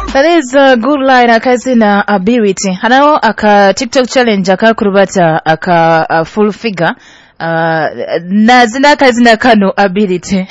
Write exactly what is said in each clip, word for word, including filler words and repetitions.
That is a good line. Akazina ability. Hano aka TikTok challenge akakurubata aka uh, full figure. Uh, nazina kazina kano ability.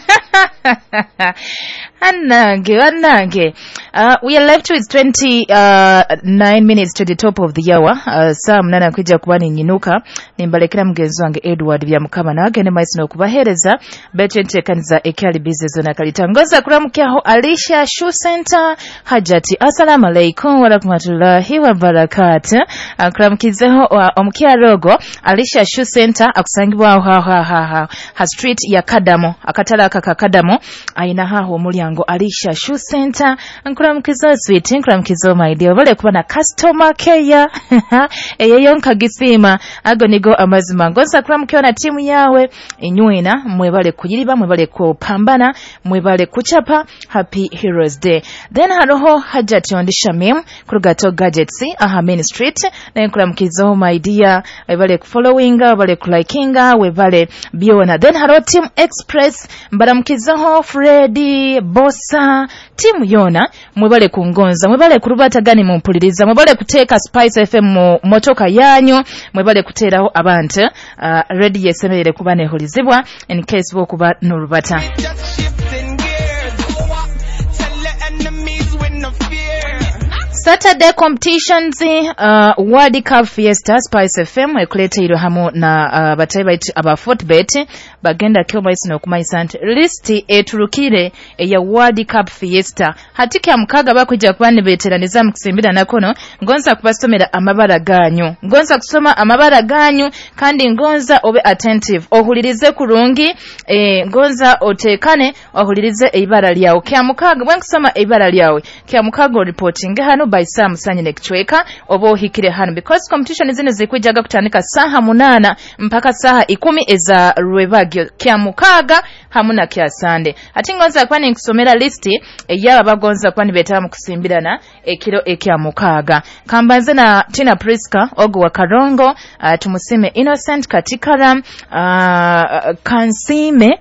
Anange, anange. Uh, we are left with twenty-nine minutes to the top of the hour. Uh, Sam nana kuja kubani nyinuka. Nimbalekera mugenzi wange Edward byamukama nage ne maisino kubahereza. Betwente kaniza ekyali business na kalitangoza kuramukyaho Alicia Shoe Center. Hajati assalamu alaikum wa rahmatullahi wa barakatuh. Akramkizeho omukyarogo Alicia Shoe Center akusangibwa ha ha ha ha. Ha street ya Kadamo akatala kakakadamo aina haho mulyango Alicia Shoe Center. Nkuramukizo sweet, nkuramukizo my dear. Vale kuba na customer care. Eyeyo nkagisima ago nigo amazima. Gonza kuramukyo na timu yawe enyuina mwebale kujiriba, mwebale kupambana, mwebale kuchapa. Happy Heroes Day. Then haroho Hajati on the Shamim Kurugato Gadgets aha Main Street. Na nkuramukizo my dear. Webale kufollowinga, webale kulikinga, webale biona. Then haroho Team Express mbaramukizo Freddy Bossa timu yona mwebale kungonza mwebale kurubata gani mumpuliriza mwebale kuteka Spice F M mu motoka yanyu mwebale kuteraho abantu uh, ready yesemerere kubane holizibwa in case bo kuba nurubata. Saturday competitions uh, World Cup Fiesta Spice F M ekulete ilo hamu na uh, bataiba iti aba Fortbet bagenda kioma isi no kumaisante listi eturukire e ya World Cup Fiesta hatiki ya mkaga bakuja kubani beteraniza mkusimbida na kono ngonza kubasomera amabara ganyu ngonza kusoma amabara ganyu kandi ngonza obe attentive ohulirize kurungi e, ngonza otekane ohulirize eibara liyawe kia mkaga mwen kusoma eibara liyawe kia mkaga reporting hano by Sam Sanyine Kichweka obo hikire hano because competition zino zikujaga kutanika saha munana mpaka saha ikumi eza rwebagyo kia mukaga hamuna kia sande ati ngonza kwani nkusomera listi e yaba bagonza kwani betamu kusimbirana ekiro ekia mukaga kambanze na Tina Priska ogu wa Karongo uh, tumusime Innocent Katikara uh, Kansime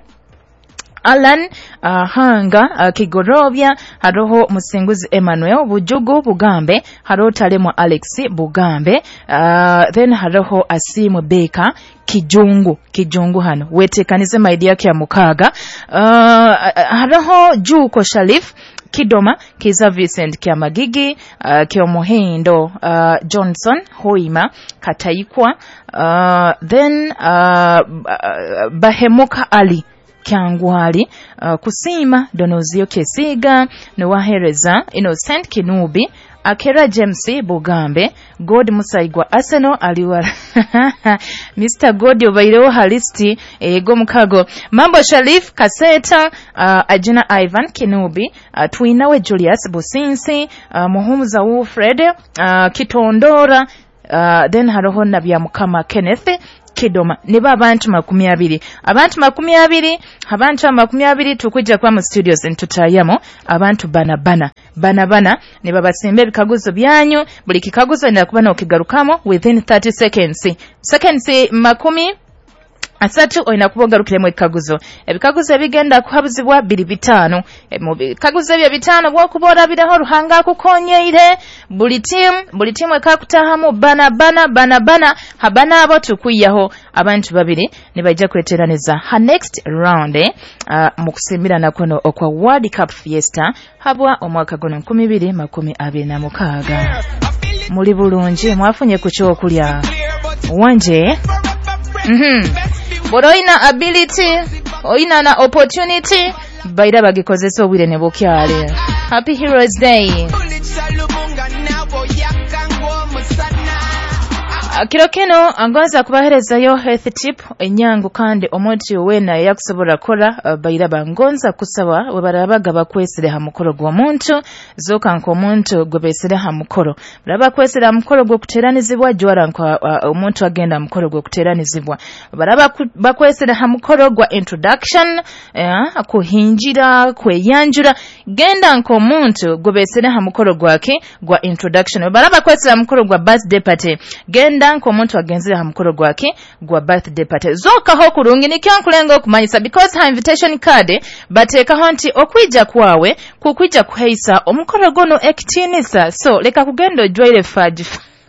Alan uh, Hanga uh, Kigorobya haroho Musinguzi Emmanuel Bujugu Bugambe haroho Talemo Alex Bugambe uh, then haroho Asimu Beka Kijungu Kijungu hano wetekanize maidi yake ya mukaga uh, haroho Juko Sharif Kidoma Kiza Vincent Kia Magigi uh, Kio Muhindo uh, Johnson Hoima Kataikwa uh, then uh, Bahemuka Ali Kyangwali uh, Kusima Donozio Kesiga Nowahereza Innocent Kinubi Akera James Bugambe God Musaigwa Arsenal aliwa Mister God Obaireho Halisti ego mukago Mambo Sharif Kaseta uh, Ajina Ivan Kinubi uh, Twinawe Julius Businsi uh, Muhumuza Wilfred uh, Kitondora uh, then haroho Nabya Mukama Kenneth Kidoma niba abantu makumi abiri abantu makumi abiri abantu makumi abiri tukujja kwa mu studios ntutayamo abantu bana bana bana bana niba basembe bikaguzo byanyu buli kikaguzo nda kubana okigarukamo within thirty seconds seconds makumi asatu oina kubogarukiremo ikaguzo ebikaguzo bigenda kuhabuzibwa biri bitano mu bikaguzo bya bitano bwo kubora biraho ruhanga kukonyeire buli team buli team ekakutahamu bana bana bana bana habana abo tukuyaho abantu babiri nibajja kweteraneza ha next round eh, uh, mu kusimbira nakono okwa World Cup Fiesta habwa omwaka gono nkumi bbiri makumi abiri na mukaaga muli bulungi mwafunye ku kyokulya wanje mhm Boroina ability, oina na opportunity, baida bagikozesa obwire ne bukyale. Happy Heroes Day. Kiro kino angonza kubahereza yo health tip enyangu kandi omuntu wena yakusobola kola uh, baira bangonza kusaba webarabaga bakwesere ha mukoro gwa muntu zoka nko muntu gobesere ha mukoro baraba kwesere ha mukoro gwo kuteranizibwa jwara nko uh, omuntu agenda mukoro gwo kuteranizibwa baraba bakwesere ha mukoro gwa introduction uh, kuhinjira kweyanjura genda nko muntu gobesere ha mukoro gwake gwa introduction baraba kwesere ha mukoro gwa birthday party genda genda nk'omuntu agenzera ha mukolo gwake gwa birthday party zokaho kurungi nikyo nkulenga okumanyisa because ha invitation card bateekaho nti okwija kwawe kukwija kuheisa omukolo gono ekitinisa so leka kugenda ojwaire faji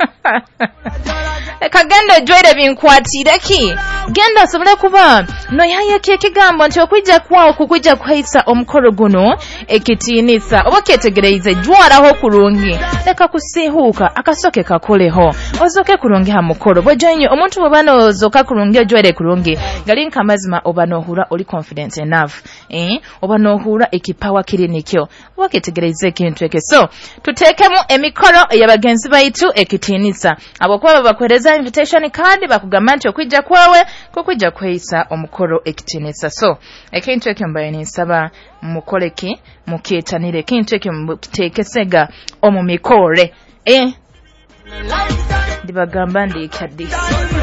kagenda ojwaire binkwatireki genda asobole kuba no yayeke ekigambo nti okwijja kwawo kukwija kuhaisa omukolo guno ekitinisa oba ketegereize jwaraho kurungi leka kusihuka akasoke kakoleho ozoke kurungi ha mukolo bojenye omuntu bobano ozoka kurungi ojwaire kurungi gali nkamazima oba nohura oli confident enough eh oba nohura ekipawa kilinikyo oba ketegereize ekintu eke so tutekemu emikolo y'abagenzi baitu ekitinisa abo kwa bakwereza invitation card bakugamba nti okwijja kwawe kokwijja kweisa omukolo ekitinisa so ekintu ekyo mbaye nisaba mukoleki muketanire ekintu ekyo mutekesega omumikore eh ndibagamba ndi kadisi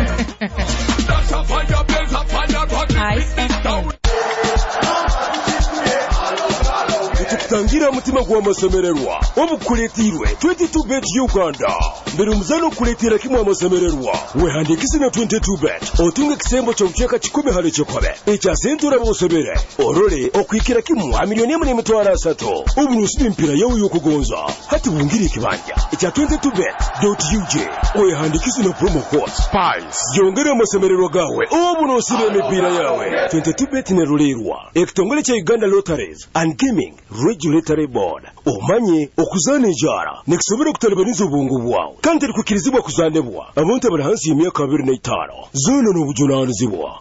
tukutangira mutima gwa masemererwa obukuletirwe twenty-two bet Uganda mbere muzano kuletira kimwe amasemererwa wehandikise na twenty-two bet otunge kisembo cyo kucheka kikumi hali cyokobe echa sentura bosebere orole okwikira kimwe milioni imwe n'imitwaro asatu uburusi impira yawe yokugonza hati bungire kibanja echa twenty-two bet dot u j wehandikise na promo code spice yongera amasemererwa gawe oburusi n'imipira yawe twenty-two bet ne rolerwa ekitongole cha Uganda Lotteries and Gaming Regulatory Board omanye okuzana ejara nekisobera kutalibaniza obwongo bwawe kandi kukirizibwa kuzandebwa abantu abali hansi y'emyaka abiri na itaano zona n'obujunaanizibwa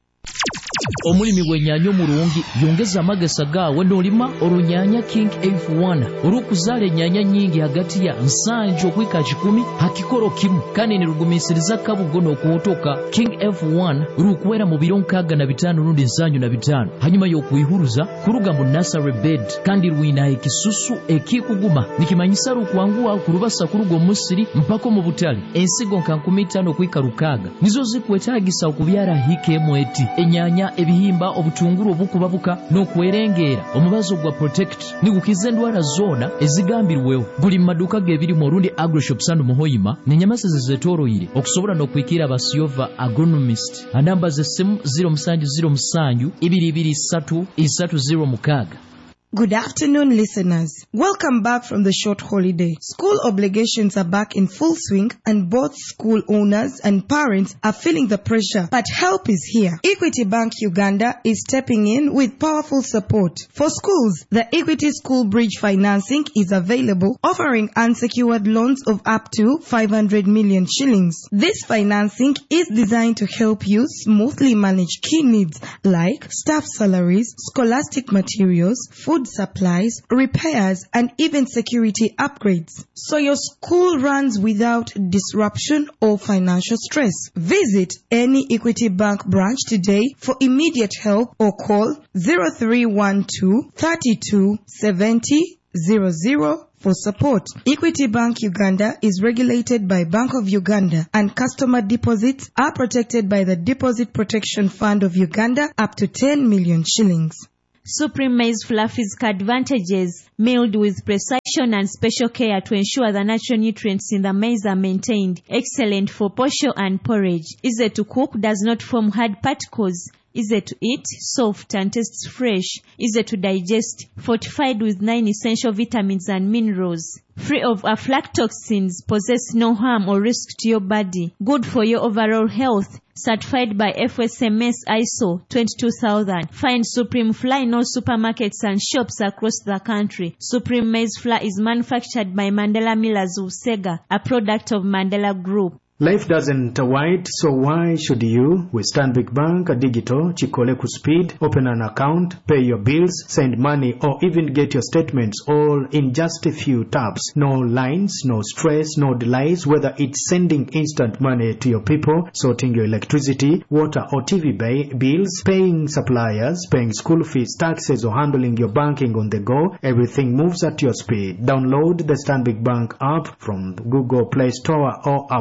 omulimi gwenyanya omulungi yongeza amagesa gaawe n'olima olunyanya King F one olw'okuzaala ennyanya nyingi hagati ya nsanju okwika kikumi hakikolo kimu kandi nirugumisiriza kabugo n'okuwotoka King F one olw'okuwera mu biro nkaaga na bitaano n'undi nsanju na bitaano hanyuma y'okwihuruza kuruga mu nursery bed kandi lwina ekisusu ekikuguma nikimanyisa lw'okuwanguwa ku lubasa kuruga omusiri mpaka mu butale ensigo nka nkumi ttaano okwika lukaaga nizo zikwetaagisa okubyala hikemu eti ennyanya ebihimba obutunguru obukubabuka n'okwerengera omubazo gwa protect nigukize ndwara zona ezigambirweho buli maduka gebiri mu rundi agreshop sandu muhoyima nenyamase zezetoroyire okusobola n'okwikira abasiova agronomist anamba zesimu zero musanju zero musanju ibiri ibiri isatu isatu zero mukaaga. Good afternoon, listeners. Welcome back from the short holiday. School obligations are back in full swing and both school owners and parents are feeling the pressure, but help is here. Equity Bank Uganda is stepping in with powerful support. For schools, the Equity School Bridge financing is available, offering unsecured loans of up to five hundred million shillings. This financing is designed to help you smoothly manage key needs like staff salaries, scholastic materials, food supplies, repairs, and even security upgrades, so your school runs without disruption or financial stress. Visit any Equity Bank branch today for immediate help or call zero three one two, three two seven zero zero zero for support. Equity Bank Uganda is regulated by Bank of Uganda, and customer deposits are protected by the Deposit Protection Fund of Uganda up to ten million shillings. Supreme Maize Flour physical advantages, milled with precision and special care to ensure the natural nutrients in the maize are maintained. Excellent for posho and porridge. Easy to cook, does not form hard particles. Easy to eat, soft and tastes fresh. Easy to digest, fortified with nine essential vitamins and minerals. Free of aflatoxins, possess no harm or risk to your body. Good for your overall health. Certified by F S M S I S O twenty-two thousand. Find Supreme Flour in all supermarkets and shops across the country. Supreme Maize Flour is manufactured by Mandela Millers of Sega, a product of Mandela Group. Life doesn't wait, so why should you? With Stanbic Bank Digital, Chikoleku Speed, open an account, pay your bills, send money, or even get your statements all in just a few taps. No lines, no stress, no delays, whether it's sending instant money to your people, sorting your electricity, water or T V bay, bills, paying suppliers, paying school fees, taxes, or handling your banking on the go. Everything moves at your speed. Download the Stanbic Bank app from Google Play Store or App Store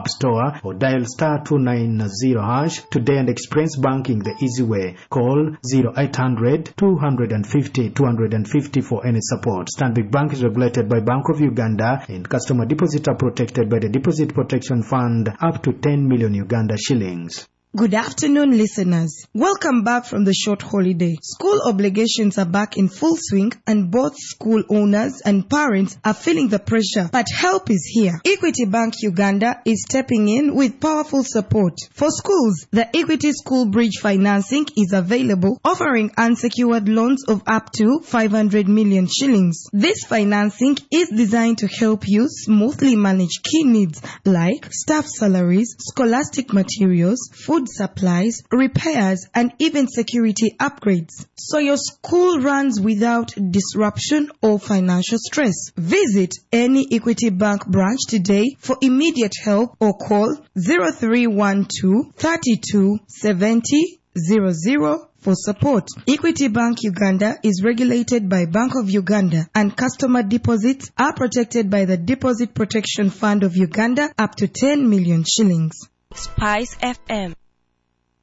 number or dial star two nine zero hash today and experience banking the easy way. Call zero eight hundred two fifty two fifty for any support. Stanbic Bank is regulated by Bank of Uganda and customer deposits are protected by the Deposit Protection Fund up to ten million Uganda shillings. Good afternoon, listeners. Welcome back from the short holiday. School obligations are back in full swing and both school owners and parents are feeling the pressure, but help is here. Equity Bank Uganda is stepping in with powerful support. For schools, the Equity School Bridge financing is available, offering unsecured loans of up to five hundred million shillings. This financing is designed to help you smoothly manage key needs like staff salaries, scholastic materials, food supplies, repairs, and even security upgrades, so your school runs without disruption or financial stress. Visit any Equity Bank branch today for immediate help or call zero three one two, three two seven zero zero zero for support. Equity Bank Uganda is regulated by Bank of Uganda and customer deposits are protected by the Deposit Protection Fund of Uganda up to ten million shillings. Spice F M.